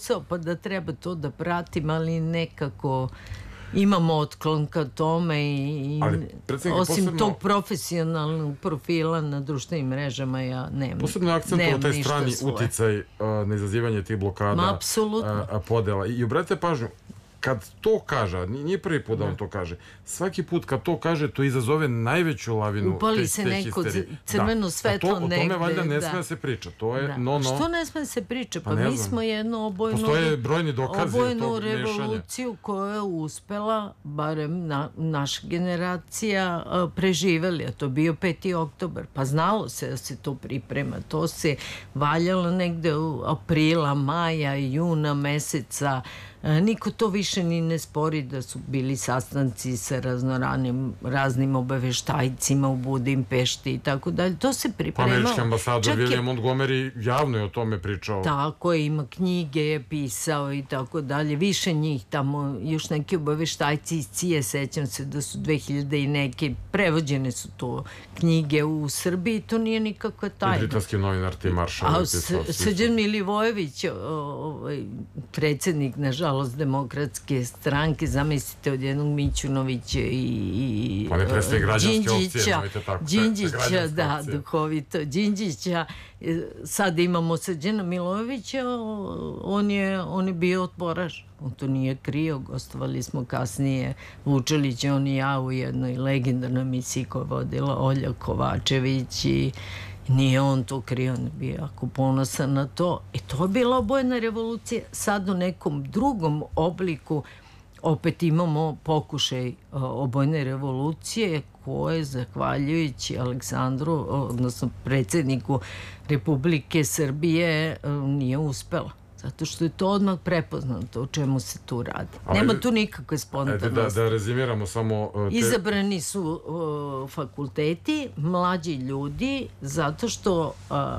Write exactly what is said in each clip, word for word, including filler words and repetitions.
posao pa da treba to da pratim, ali nekako imam otklon ka tome i osim tog profesionalnog profila na društvenim mrežama ja nemam. Posebno akcent na taj strani uticaj na izazivanje tih blokada, podela. I obratite pažnju, kad to kaže, nije prvi put da on to kaže, svaki put kad to kaže, to izazove najveću lavinu te histerije. Upali se neko crveno svetlo negde. O tome valjda ne sme da se priča. To je no, no. Što ne sme da se priča? Pa mi smo jednu obojnu obojnu revoluciju koja je uspela, barem naša generacija, preživeli. A to je bio peti oktobar. Pa znalo se da se to priprema. To se valjalo negde u aprila, maja, juna meseca. Niko to više ni ne spori da su bili sastanci sa raznoranim raznim obaveštajcima u Budimpešti i tako dalje. To se pripremalo. Američki ambasador William Montgomery javno je o tome pričao. Tako je, ima knjige, je pisao i tako dalje. Više njih tamo, još neki obaveštajci iz C I A, sećam se da su dve hiljade i neke, prevođene su to knjige u Srbiji, to nije nikakva tajna. I britanski novinar Tim Marshall. A Srđan Milivojević, predsjednik, nažalost, Demokratske stranke, zamislite od jednog Mićunovića i Đinđića, Đinđića, da, duhovito, Đinđića, sad imamo Srđana Milojevića, on je, on je bio otporaš, on to nije krio, gostovali smo kasnije Vučelić, on i ja u jednoj legendarnoj emisiji koja je vodila Olja Kovačević i nije on to krio, on je bio jako ponosan na to. I to je bila obojena revolucija. Sad u nekom drugom obliku opet imamo pokušaj obojne revolucije koje, zahvaljujući Aleksandru, odnosno predsjedniku Republike Srbije, nije uspela. Zato što je to odmah prepoznato o čemu se tu radi. Nema tu nikakve spontanosti. Da rezimiramo samo... Izabrani su fakulteti, mlađi ljudi, zato što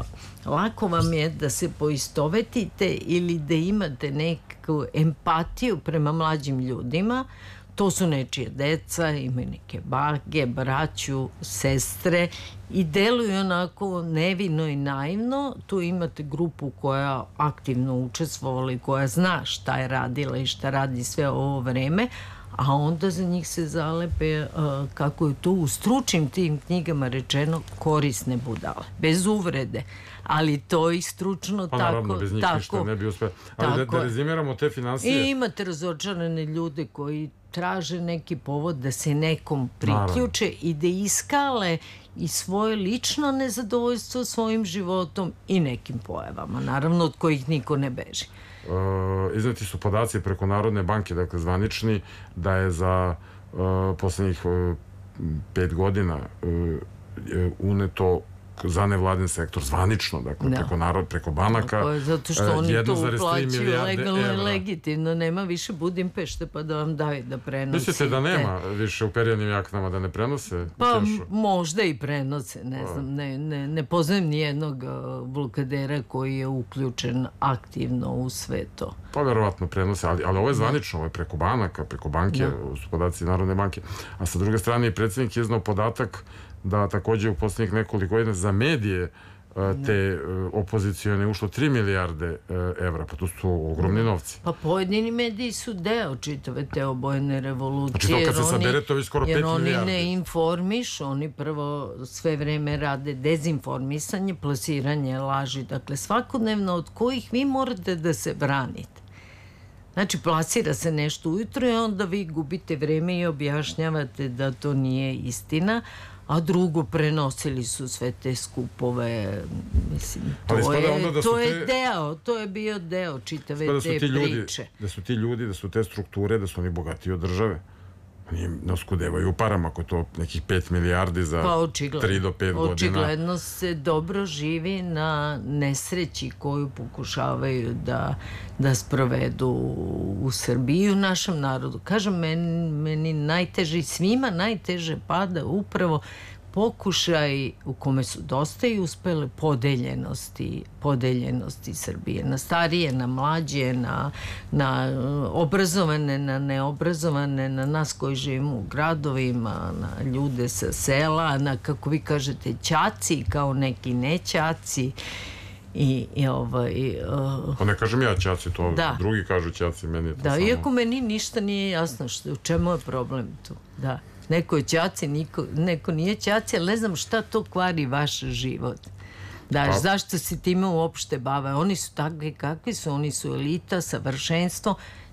lako vam je da se poistovetite ili da imate neku empatiju prema mlađim ljudima. To su nečije deca, imaju neke bage, braću, sestre i deluju onako nevino i naivno. Tu imate grupu koja aktivno učestvovala i koja zna šta je radila i šta radi sve ovo vreme, a onda za njih se zalepe, kako je to u stručnim tim knjigama rečeno, korisne budale, bez uvrede, ali to i stručno tako. Pa naravno, bez njih ništa ne bi uspeo. Ali da rezimiramo te finansije. I imate razočarane ljude koji traže neki povod da se nekom priključe i da iskale i svoje lično nezadovoljstvo svojim životom i nekim pojavama, naravno od kojih niko ne beži. Izneti su podaci preko Narodne banke, dakle zvanični, da je za poslednjih pet godina uneto za nevladin sektor, zvanično, dakle, preko narod, preko banaka, zato što oni to uplaćuju legalno i legitimno, nema više Budimpešte pa da vam daju da prenosite. Mislite da nema više u periodnim jaknama da ne prenose? Pa možda i prenose, ne znam, ne poznajem nijednog blokadera koji je uključen aktivno u sve to. Pa verovatno prenose, ali ovo je zvanično, ovo je preko banaka, preko banke, su podaci Narodne banke, a sa druge strane i predsjednik je iznao podatak da takođe u poslednjih nekoliko godina za medije te opozicijone ušlo tri milijarde evra, pa to su ogromni novci. Pa pojedini mediji su deo čitave te obojene revolucije. Znači to kad se sabere to je skoro pet milijardi. Jer oni ne informiš, oni prvo sve vreme rade dezinformisanje, plasiranje laži, dakle svakodnevno od kojih vi morate da se branite. Znači, plasira se nešto ujutro i onda vi gubite vreme i objašnjavate da to nije istina, a drugo, prenosili su sve te skupove, mislim, to je deo, to je bio deo čitave te priče. Da su ti ljudi, da su te strukture, da su oni bogatiji od države. Oni ne oskudevaju u parama, ako to nekih pet milijardi za tri do pet godina. Očigledno se dobro živi na nesreći koju pokušavaju da sprovedu u Srbiji i u našem narodu. Kažem, meni najteže i svima najteže pada upravo pokušaj u kome su dosta i uspele podeljenosti, podeljenosti Srbije. Na starije, na mlađe, na obrazovane, na neobrazovane, na nas koji živimo u gradovima, na ljude sa sela, na, kako vi kažete, ćaci kao neki nećaci I, i ovaj... Uh, pa ne kažem ja ćaci, to da. Drugi kažu ćaci, meni je to da, samo... Iako meni ništa nije jasno, što, u čemu je problem tu, da. Neko je ćaci, niko, neko nije ćaci, ali ne znam šta to kvari vaš život. Da, pa. Zašto se time uopšte bave? Oni su takvi kakvi su, oni su elita, savršenstvo.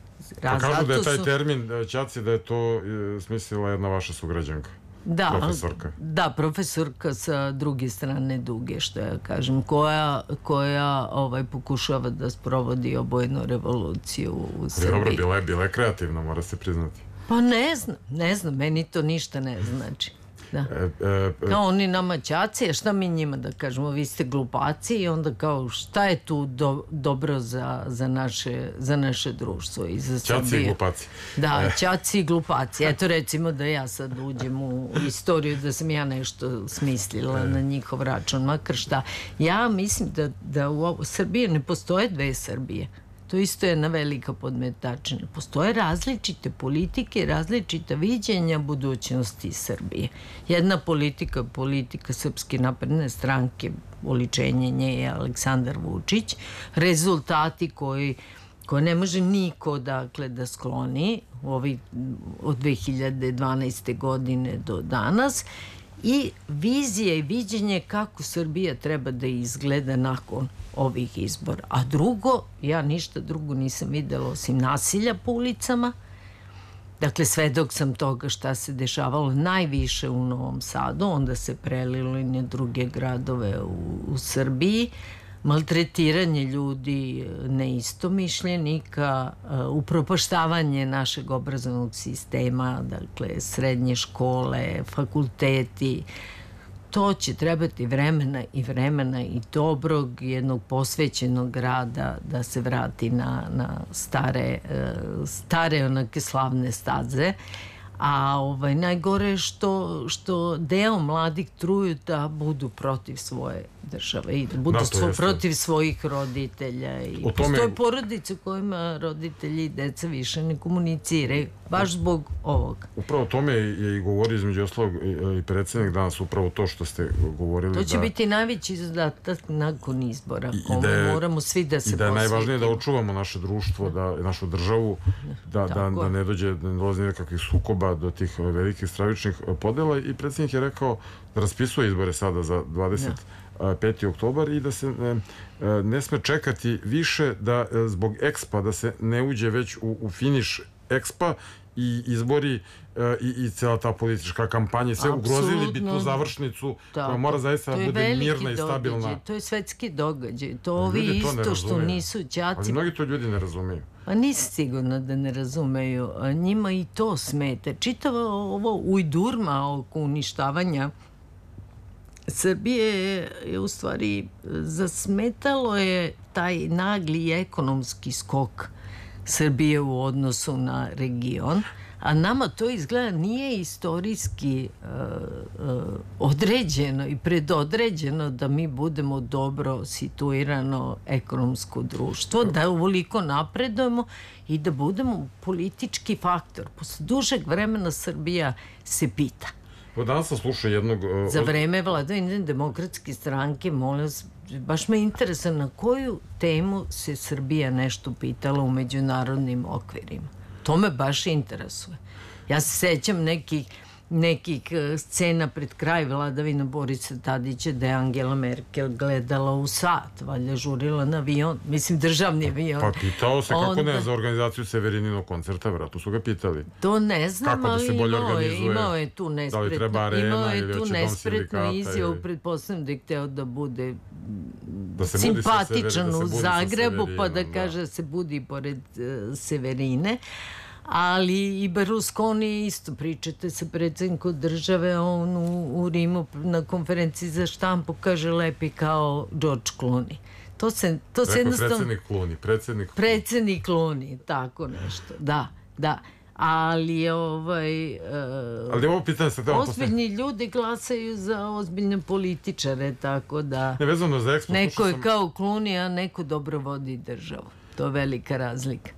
Pa kažu da je taj su... termin ćaci, da je to smislila jedna vaša sugrađanka. Da, profesorka. Da, profesorka sa druge strane duge, što ja kažem, koja, koja ovaj, pokušava da sprovodi obojenu revoluciju u Srbiji. Dobro, bila je, bila je kreativna, mora se priznati. Pa ne znam, ne znam, meni to ništa ne znači. Da. E, e, e. Kao oni nama ćaci, a šta mi njima da kažemo, vi ste glupaci i onda kao šta je tu do, dobro za, za, naše, za naše društvo i za Srbiju. Ćaci i glupaci. Da, e. Ćaci i glupaci. Eto recimo da ja sad uđem u istoriju, da sam ja nešto smislila e. na njihov račun, makar šta. Ja mislim da, da u Srbiji ne postoje dve Srbije. To isto je jedna velika podmetačina. Postoje različite politike, različita viđenja budućnosti Srbije. Jedna politika, politika Srpske napredne stranke, oličenje nje je Aleksandar Vučić, rezultati koji, koje ne može niko dakle, da skloni ovi, od dve hiljade dvanaeste. godine do danas, i vizije i viđenje kako Srbija treba da izgleda nakon ovih izbora. A drugo, ja ništa drugo nisam videla osim nasilja po ulicama. Dakle, svedok sam toga šta se dešavalo najviše u Novom Sadu, onda se prelilo i na druge gradove u, u Srbiji. Maltretiranje ljudi neistomišljenika, upropaštavanje našeg obrazovnog sistema, dakle, srednje škole, fakulteti. To će trebati vremena i vremena i dobrog, jednog posvećenog rada da se vrati na, na stare, stare onake slavne staze. A ovaj, najgore je što, što deo mladih truju da budu protiv svoje države i da budu da, svo, protiv svojih roditelja. I tome... Postoje porodice u kojima roditelji i deca više ne komuniciraju, baš zbog ovoga. Upravo o tome je i govorio između ostalog i predsjednik danas, upravo to što ste govorili. To će da... biti najveći zadatak nakon izbora, kome je, moramo svi da se posvetimo. I da je najvažnije da očuvamo naše društvo, da, našu državu, da, da, da ne dođe, da ne dolazi nekakvih sukoba do tih velikih stravičnih podela, i predsjednik je rekao da raspisuje izbore sada za dvadeset peti oktobar i da se ne, ne sme čekati više da zbog ekspa, da se ne uđe već u, u finiš ekspa i izbori i, i cijela ta politička kampanja, sve ugrozili bi tu završnicu koja mora zaista da bude mirna i stabilna. Događaj. To je svetski događaj. To ovi isto što nisu ćaci. Ali mnogi to ljudi ne razumiju. Pa nisi sigurno da ne razumeju. Njima i to smete. Čitava ovo ujdurma oko uništavanja Srbije je u stvari zasmetalo je taj nagli ekonomski skok Srbije u odnosu na region, a nama to izgleda nije istorijski uh, uh, određeno i predodređeno da mi budemo dobro situirano ekonomsko društvo, da uvoliko napredujemo i da budemo politički faktor. Posle dužeg vremena Srbija se pita. Danas sam slušao jednog... Uh, Za vreme vladavine Demokratske stranke, molim, baš me interesuje na koju temu se Srbija nešto pitala u međunarodnim okvirima. To me baš interesuje. Ja se sećam nekih, nekih scena pred kraj vladavine Borisa Tadića da je Angela Merkel gledala u sat, valjda žurila na avion, mislim državni avion. Pa pitao se kako ne za organizaciju Severininov koncerta, vratno su ga pitali. To ne znam, kako ali imao je, imao je tu nespretno, da imao je tu nespretno izjavu, pretpostavljam da je hteo da bude da se simpatičan da se u Zagrebu, pa da kaže da se budi pored uh, Severine. Ali i Berlusconi isto, pričate sa predsjednikom države, on u, u Rimu na konferenciji za štampu kaže lepi kao George Clooney. To se, to se jednostavno... Predsjednik Clooney, predsjednik Clooney. Predsjednik Clooney, tako nešto, da, da. Ali ovaj... Uh, Ali ovo pitanje se tamo... Ozbiljni ljudi glasaju za ozbiljne političare, tako da... Ne, vezano za ekspo... Neko je sam... kao Clooney, a neko dobro vodi državu. To je velika razlika.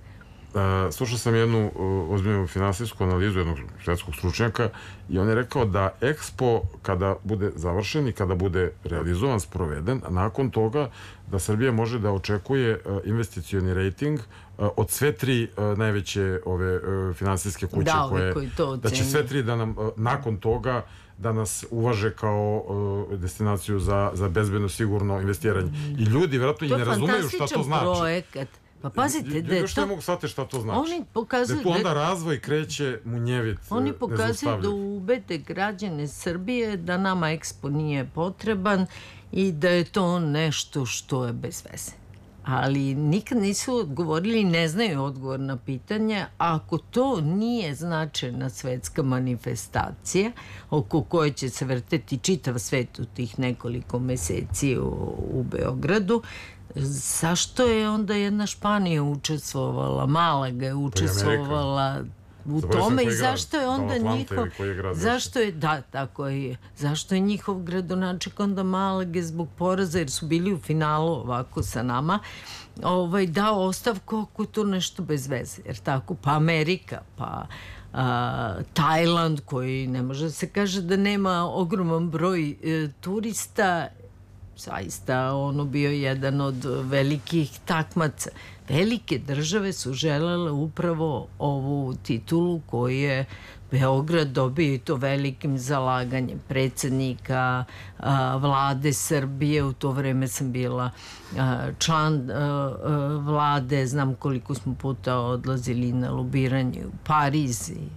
slušao sam jednu ozbiljnu finansijsku analizu jednog svetskog stručnjaka i on je rekao da Expo kada bude završen i kada bude realizovan, sproveden, a nakon toga da Srbija može da očekuje investicioni rating od sve tri najveće ove finansijske kuće da, koje, koji to da će sve tri da nam nakon toga da nas uvaže kao uh, destinaciju za, za bezbedno, sigurno investiranje. I ljudi vjerojatno i ne razumeju šta to znači. Projekat. Pa pazite, da je to... Što ne mogu shvatiti šta to znači. Oni pokazuju da tu onda razvoj kreće munjevit, Oni pokazuju da ubede građane Srbije da nama Expo nije potreban i da je to nešto što je bez veze. Ali nikad nisu odgovorili, ne znaju odgovor na pitanje, ako to nije značajna svetska manifestacija oko koje će se vrteti čitav svet u tih nekoliko meseci u, u Beogradu, zašto je onda jedna Španija učestvovala, Malaga je učestvovala u tome i zašto je onda njihov zašto je, da, tako je, zašto je njihov gradonačelnik onda Malage zbog poraza, jer su bili u finalu ovako sa nama, ovaj, dao ostavku ako to nešto bez veze, jer tako, pa Amerika, pa a, Tajland, koji ne može da se kaže da nema ogroman broj e, turista, zaista ono bio jedan od velikih takmaca. Velike države su želele upravo ovu titulu koju je Beograd dobio i to velikim zalaganjem predsjednika a, vlade Srbije. U to vreme sam bila a, član a, a, vlade, znam koliko smo puta odlazili na lobiranje u Pariz i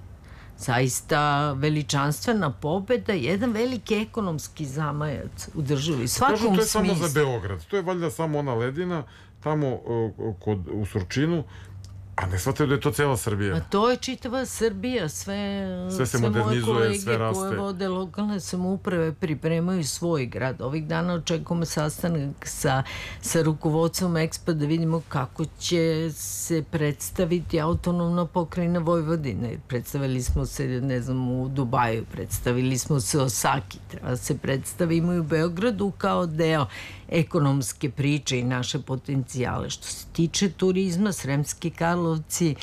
zaista veličanstvena pobeda, jedan veliki ekonomski zamajac u državi. Svakom smislu. To je smislu. samo za Beograd. To je valjda samo ona ledina tamo uh, kod, u Surčinu, a ne shvataju da je to cela Srbija. A to je čitava Srbija, sve, sve se sve modernizuje, moje kolege sve raste. koje vode lokalne samouprave pripremaju svoj grad. Ovih dana očekujemo sastanak sa, sa rukovodstvom Expo da vidimo kako će se predstaviti autonomna pokrajina Vojvodine. Predstavili smo se, ne znam, u Dubaju, predstavili smo se u Osaki, treba se predstavimo i u Beogradu kao deo ekonomske priče i naše potencijale. Što se tiče turizma, Sremski Karlovci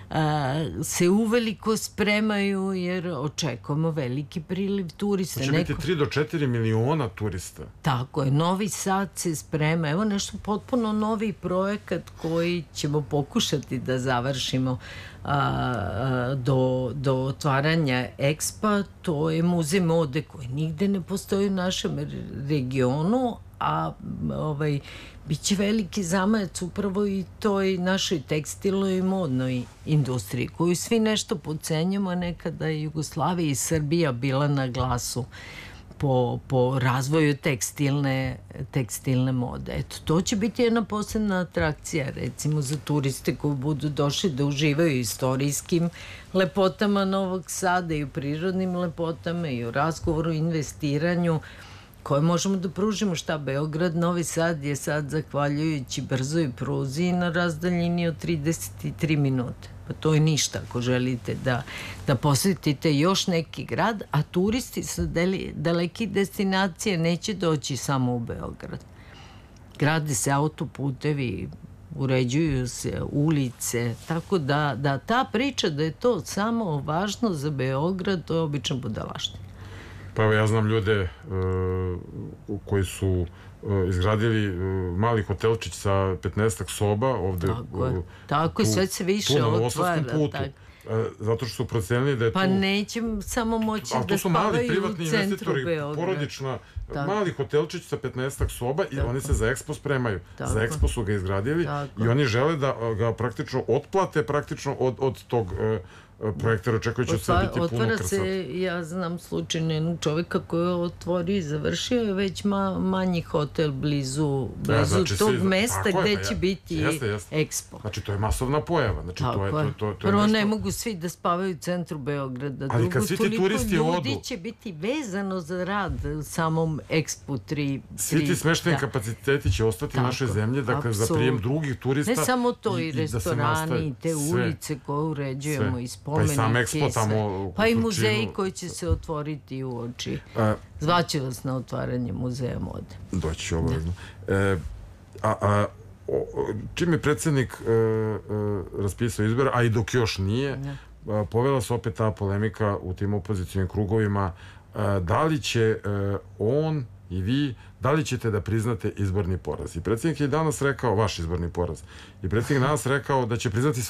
a, se uveliko spremaju jer očekujemo veliki priliv turista. Znači Neko... biti tri do četiri miliona turista. Tako je, Novi Sad se sprema. Evo nešto potpuno novi projekat koji ćemo pokušati da završimo a, a, do, do otvaranja Expa. To je muzej mode koji nigde ne postoji u našem regionu, a ovaj, bit će veliki zamajac upravo i toj našoj tekstilnoj i modnoj industriji, koju svi nešto podcenjamo, nekada je Jugoslavija i Srbija bila na glasu po, po razvoju tekstilne, tekstilne mode. Eto, to će biti jedna posebna atrakcija, recimo za turiste koji budu došli da uživaju istorijskim lepotama Novog Sada i u prirodnim lepotama i u razgovoru o investiranju koje možemo da pružimo. Šta Beograd, Novi Sad je sad zahvaljujući brzoj pruzi na razdaljini od trideset tri minute. Pa to je ništa ako želite da, da posjetite još neki grad, a turisti sa deli, dalekih destinacija neće doći samo u Beograd. Grade se autoputevi, uređuju se ulice, tako da, da ta priča da je to samo važno za Beograd, to je obično budalaština. Pa evo, ja znam ljude uh, koji su uh, izgradili uh, mali hotelčić sa petnaestak soba ovde. Tako je, uh, tako je, sve se više otvara. Putu, uh, zato što su procenili da je pa tu... Pa neće samo moći da spavaju u centru Beograda. Porodična, mali hotelčić sa petnaestak soba i tako. Oni se za Expo spremaju. Tako. Za Expo su ga izgradili tako. I oni žele da ga praktično otplate praktično od, od tog... Uh, projektor očekujući sve biti puno krcat. Otvara se, ja znam slučajno jednog čovjeka koji je otvorio i završio je već ma, manji hotel blizu, blizu ja, znači, tog svi, mesta gde je, će ja, biti jeste, jeste. Expo. Znači to je masovna pojava. Znači, to je, to, to, to je Prvo nešto... ne mogu svi da spavaju u centru Beograda. Ali drugo, kad svi ti turisti ljudi odu... će biti vezano za rad u samom Expo tri. Svi ti smešteni da. kapaciteti će ostati u našoj zemlji, dakle absolut. Za prijem drugih turista. Ne samo to, i, i restorani, i te sve. Ulice koje uređujemo, sve. I spomenike. Tamo, pa i muzeji koji će se otvoriti u oči. Zvaće vas na otvaranje muzeja mode. Doći obavezno. E, a, a, čim je predsjednik e, e, raspisao izbor, a i dok još nije, povela se opet ta polemika u tim opozicijnim krugovima, da li će on i vi, da li ćete da priznate izborni poraz. I predsjednik je danas rekao, vaš izborni poraz, i predsjednik danas rekao da će priznati